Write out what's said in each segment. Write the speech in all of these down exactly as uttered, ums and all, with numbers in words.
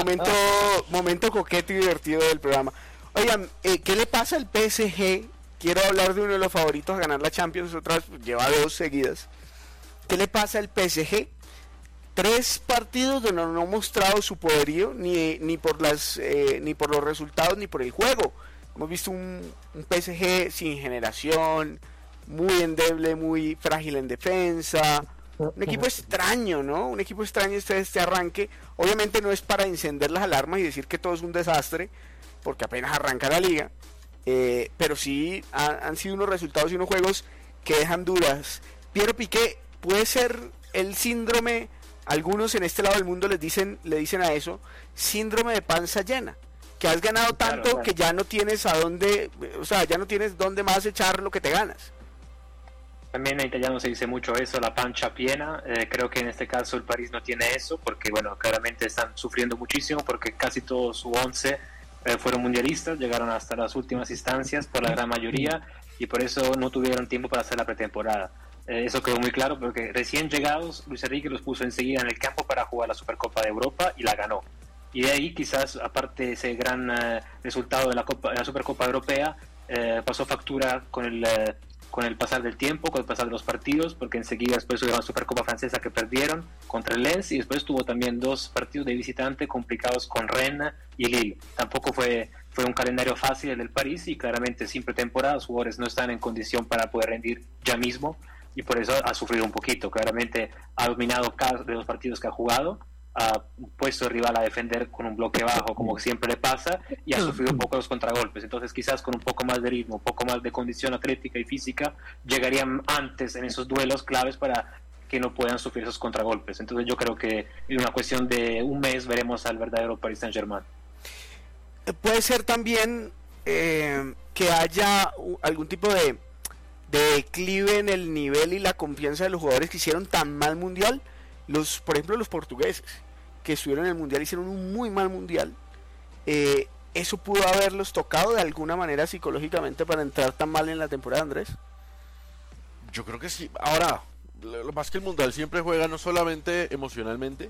momento, momento coqueto y divertido del programa. Oigan, eh, ¿qué le pasa al P S G? Quiero hablar de uno de los favoritos a ganar la Champions, otra vez, lleva dos seguidas. ¿Qué le pasa al P S G? Tres partidos donde no ha mostrado su poderío, ni, ni, por las, eh, ni por los resultados, ni por el juego. Hemos visto un, un P S G sin generación, muy endeble, muy frágil en defensa. Un equipo extraño, ¿no? Un equipo extraño este, este arranque. Obviamente no es para encender las alarmas y decir que todo es un desastre, porque apenas arranca la liga. Eh, pero sí ha, han sido unos resultados y unos juegos que dejan dudas. Piero Piqué, puede ser el síndrome, algunos en este lado del mundo les dicen, le dicen a eso, síndrome de panza llena, que has ganado tanto, claro, claro, que ya no tienes a dónde, o sea, ya no tienes dónde más echar lo que te ganas. También en italiano se dice mucho eso, la pancia piena. Eh, creo que en este caso el París no tiene eso, porque bueno, claramente están sufriendo muchísimo, porque casi todo su once eh, fueron mundialistas, llegaron hasta las últimas instancias por la gran mayoría, y por eso no tuvieron tiempo para hacer la pretemporada. Eh, eso quedó muy claro, porque recién llegados, Luis Enrique los puso enseguida en el campo para jugar la Supercopa de Europa y la ganó. Y de ahí quizás, aparte de ese gran eh, resultado de la, Copa, de la Supercopa Europea, eh, pasó factura con el... Eh, con el pasar del tiempo, con el pasar de los partidos, porque enseguida después hubo la Supercopa Francesa que perdieron contra el Lens, y después tuvo también dos partidos de visitante complicados con Rennes y Lille. Tampoco fue, fue un calendario fácil el del París, y claramente sin pretemporada los jugadores no están en condición para poder rendir ya mismo, y por eso ha sufrido un poquito. Claramente ha dominado cada de los partidos que ha jugado, ha puesto al rival a defender con un bloque bajo, como siempre le pasa, y ha sufrido un poco los contragolpes. Entonces quizás con un poco más de ritmo, un poco más de condición atlética y física, llegarían antes en esos duelos claves para que no puedan sufrir esos contragolpes. Entonces yo creo que en una cuestión de un mes veremos al verdadero Paris Saint-Germain. Puede ser también eh, que haya algún tipo de, de declive en el nivel y la confianza de los jugadores que hicieron tan mal mundial. Los, por ejemplo, los portugueses que estuvieron en el mundial hicieron un muy mal mundial. Eh, ¿Eso pudo haberlos tocado de alguna manera psicológicamente para entrar tan mal en la temporada, Andrés? Yo creo que sí. Ahora, lo más que el mundial siempre juega no solamente emocionalmente,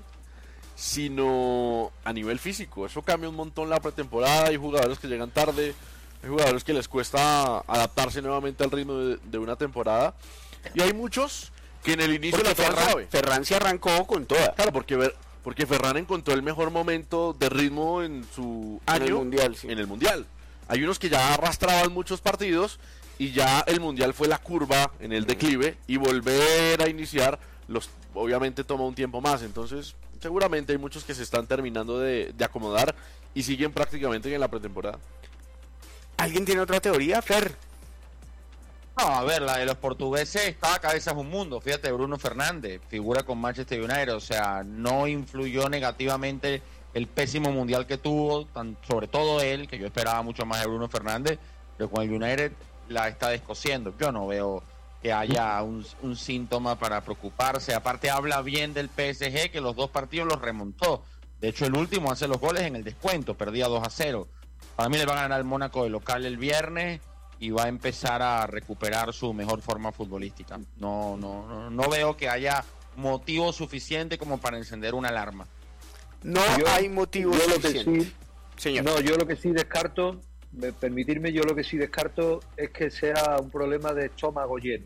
sino a nivel físico. Eso cambia un montón la pretemporada. Hay jugadores que llegan tarde, hay jugadores que les cuesta adaptarse nuevamente al ritmo de, de una temporada, y hay muchos que en el inicio porque la Ferran, Ferran se arrancó con toda. Claro, porque ver, porque Ferran encontró el mejor momento de ritmo en su año en el mundial, sí. en el mundial. Hay unos que ya arrastraban muchos partidos y ya el mundial fue la curva en el declive, y volver a iniciar los obviamente toma un tiempo más. Entonces seguramente hay muchos que se están terminando de, de acomodar y siguen prácticamente en la pretemporada. ¿Alguien tiene otra teoría, Fer? No, a ver, la de los portugueses, cada cabeza es un mundo. Fíjate, Bruno Fernández figura con Manchester United, o sea, no influyó negativamente el pésimo mundial que tuvo, tan, sobre todo él, que yo esperaba mucho más de Bruno Fernández, pero con el United la está descosiendo. Yo no veo que haya un, un síntoma para preocuparse. Aparte habla bien del P S G, que los dos partidos los remontó. De hecho, el último hace los goles en el descuento, perdía dos a cero. Para mí le va a ganar el Mónaco de local el viernes y va a empezar a recuperar su mejor forma futbolística. No, no, no, no veo que haya motivo suficiente como para encender una alarma. No yo, hay motivo yo suficiente. Lo que sí, Señor. No, yo lo que sí descarto, permitirme, yo lo que sí descarto es que sea un problema de estómago lleno.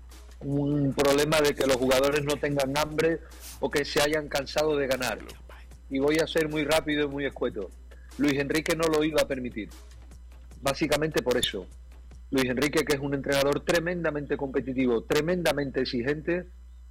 Un problema de que los jugadores no tengan hambre o que se hayan cansado de ganar. Y voy a ser muy rápido y muy escueto. Luis Enrique no lo iba a permitir. Básicamente por eso. Luis Enrique, que es un entrenador tremendamente competitivo, tremendamente exigente,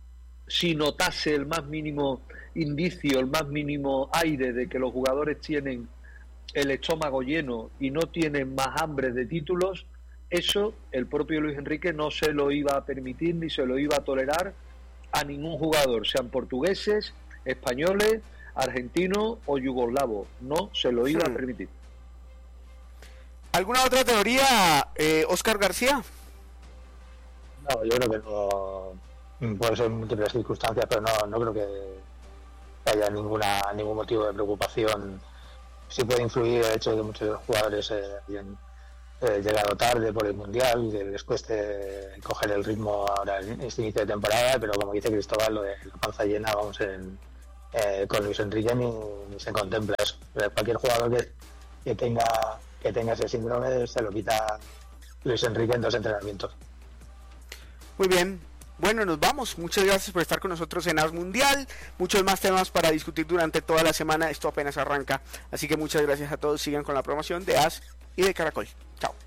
si notase el más mínimo indicio, el más mínimo aire de que los jugadores tienen el estómago lleno y no tienen más hambre de títulos, eso el propio Luis Enrique no se lo iba a permitir ni se lo iba a tolerar a ningún jugador, sean portugueses, españoles, argentinos o yugoslavos. No se lo iba hmm. a permitir. ¿Alguna otra teoría, eh, Óscar García? No, yo creo que no. Puede ser múltiples circunstancias, pero no, no creo que haya ninguna ningún motivo de preocupación. Sí puede influir el hecho de que muchos jugadores eh, hayan eh, llegado tarde por el Mundial y que les cueste coger el ritmo ahora en este inicio de temporada, pero como dice Cristóbal, lo de la panza llena, vamos, en, eh, con Luis Enrique ni, ni se contempla eso. Pero cualquier jugador que, que tenga que tenga ese síndrome se lo quita Luis Enrique en dos entrenamientos. Muy bien. Bueno, nos vamos. Muchas gracias por estar con nosotros en As Mundial. Muchos más temas para discutir durante toda la semana. Esto apenas arranca. Así que muchas gracias a todos. Sigan con la promoción de As y de Caracol. Chao.